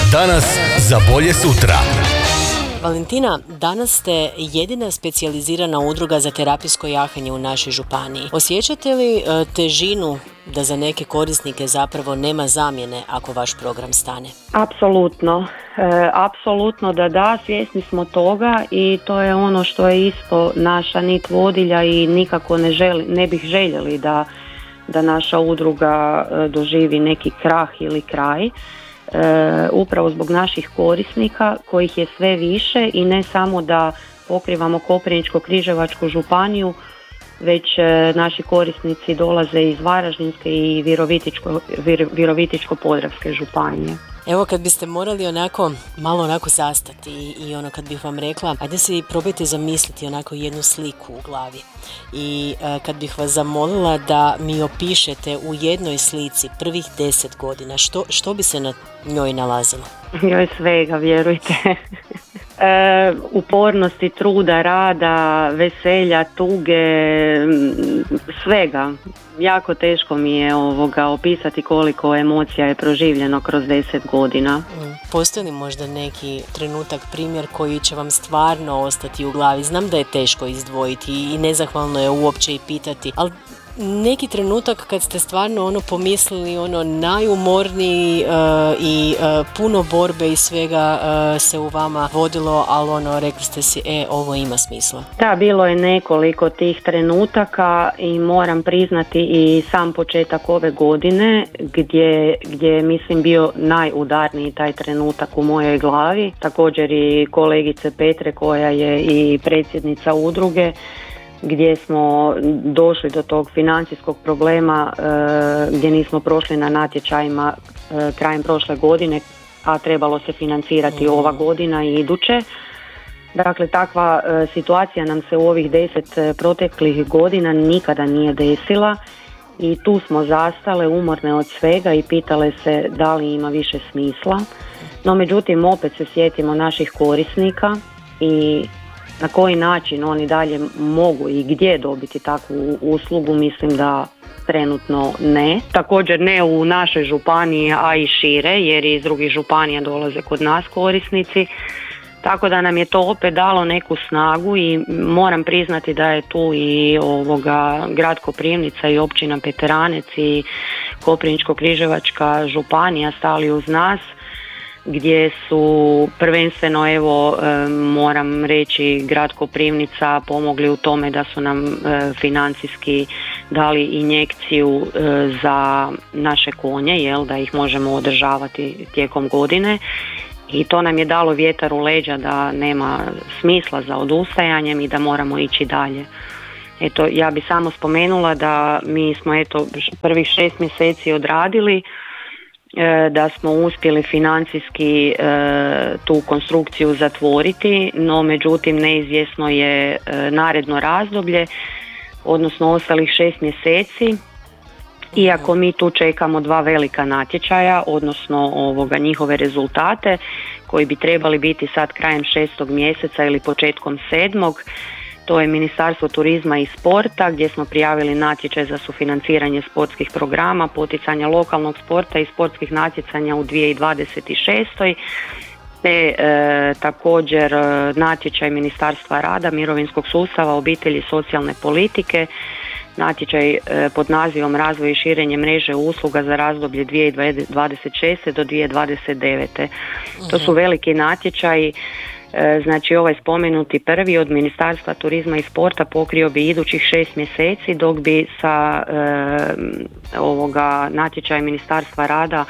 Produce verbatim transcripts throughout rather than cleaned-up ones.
danas za bolje sutra. Valentina, danas ste jedina specijalizirana udruga za terapijsko jahanje u našoj županiji. Osjećate li e, težinu da za neke korisnike zapravo nema zamjene ako vaš program stane? Apsolutno. E, apsolutno da da, svjesni smo toga i to je ono što je isto naša nit vodilja i nikako ne, želi, ne bih željeli da, da naša udruga e, doživi neki krah ili kraj. E, upravo zbog naših korisnika kojih je sve više i ne samo da pokrivamo Koprivničko-križevačku županiju, već e, naši korisnici dolaze iz Varaždinske i Virovitičko, Vir, Virovitičko-podravske županije. Evo, kad biste morali onako malo onako zastati i, i ono kad bih vam rekla, ajde si probajte zamisliti onako jednu sliku u glavi i e, kad bih vas zamolila da mi opišete u jednoj slici prvih deset godina, što, što bi se na njoj nalazilo? Joj, svega, vjerujte. E, upornosti, truda, rada, veselja, tuge, svega. Jako teško mi je ovoga opisati koliko emocija je proživljeno kroz deset godina. Postoji li možda neki trenutak, primjer koji će vam stvarno ostati u glavi? Znam da je teško izdvojiti i nezahvalno je uopće i pitati, ali neki trenutak kad ste stvarno ono pomislili ono najumorniji uh, i uh, puno borbe i svega uh, se u vama vodilo, ali ono rekli ste si, e, ovo ima smisla. Da, bilo je nekoliko tih trenutaka i moram priznati i sam početak ove godine gdje, gdje je mislim bio najudarniji taj trenutak u mojoj glavi. Također i kolegice Petre koja je i predsjednica udruge, gdje smo došli do tog financijskog problema e, gdje nismo prošli na natječajima e, krajem prošle godine, a trebalo se financirati mm. ova godina i iduće. Dakle, takva e, situacija nam se u ovih deset proteklih godina nikada nije desila i tu smo zastale umorne od svega i pitale se da li ima više smisla. No, međutim, opet se sjetimo naših korisnika i na koji način oni dalje mogu i gdje dobiti takvu uslugu, mislim da trenutno ne. Također ne u našoj županiji, a i šire, jer iz drugih županija dolaze kod nas korisnici. Tako da nam je to opet dalo neku snagu i moram priznati da je tu i ovoga grad Koprivnica i općina Peteranec i Koprivničko-križevačka županija stali uz nas, gdje su prvenstveno, evo moram reći, grad Koprivnica pomogli u tome da su nam financijski dali injekciju za naše konje, jel, da ih možemo održavati tijekom godine i to nam je dalo vjetar u leđa da nema smisla za odustajanjem i da moramo ići dalje. Eto, ja bi samo spomenula da mi smo eto prvih šest mjeseci odradili, da smo uspjeli financijski e, tu konstrukciju zatvoriti, no međutim neizvjesno je e, naredno razdoblje, odnosno ostalih šest mjeseci, iako mi tu čekamo dva velika natječaja, odnosno ovoga njihove rezultate koji bi trebali biti sad krajem šestog mjeseca ili početkom sedmog. To je Ministarstvo turizma i sporta gdje smo prijavili natječaj za sufinanciranje sportskih programa, poticanja lokalnog sporta i sportskih natjecanja u dvije tisuće dvadeset šestoj. Te e, također natječaj Ministarstva rada, mirovinskog sustava, obitelji i socijalne politike, natječaj e, pod nazivom Razvoj i širenje mreže usluga za razdoblje dvije tisuće dvadeset šeste do dvije tisuće dvadeset devete. To su veliki natječaji. Znači ovaj spomenuti prvi od Ministarstva turizma i sporta pokrio bi idućih šest mjeseci, dok bi sa e, ovoga natječaja Ministarstva rada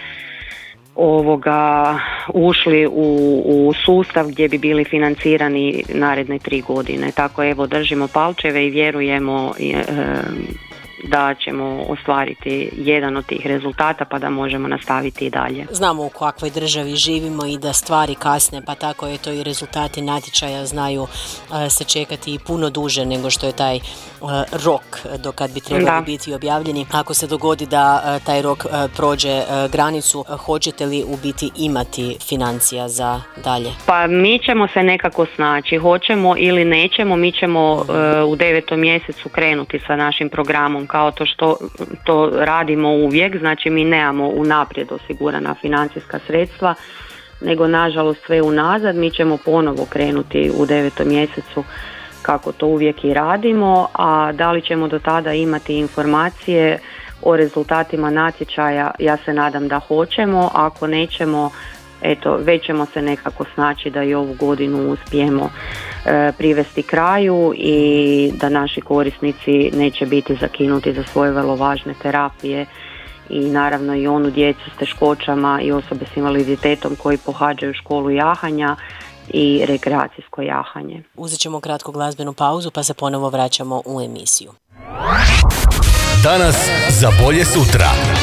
ovoga ušli u, u sustav gdje bi bili financirani naredne tri godine. Tako evo držimo palčeve i vjerujemo e, da ćemo ostvariti jedan od tih rezultata pa da možemo nastaviti i dalje. Znamo u kakvoj državi živimo i da stvari kasne, pa tako je to i rezultati natječaja znaju uh, se čekati i puno duže nego što je taj uh, rok do kad bi trebali da. biti objavljeni. Ako se dogodi da uh, taj rok uh, prođe uh, granicu, uh, hoćete li u biti imati financija za dalje? Pa mi ćemo se nekako snaći, hoćemo ili nećemo, mi ćemo uh, u devetom mjesecu krenuti sa našim programom kao to što to radimo uvijek, znači mi nemamo unaprijed osigurana financijska sredstva, nego nažalost sve unazad. Mi ćemo ponovo krenuti u devetom mjesecu kako to uvijek i radimo, a da li ćemo do tada imati informacije o rezultatima natječaja, ja se nadam da hoćemo. Ako nećemo, eto, već ćemo se nekako snaći da i ovu godinu uspijemo e, privesti kraju i da naši korisnici neće biti zakinuti za svoje vrlo važne terapije i naravno i onu djecu s teškoćama i osobe s invaliditetom koji pohađaju školu jahanja i rekreacijsko jahanje. Uzet ćemo kratku glazbenu pauzu pa se ponovo vraćamo u emisiju. Danas za bolje sutra.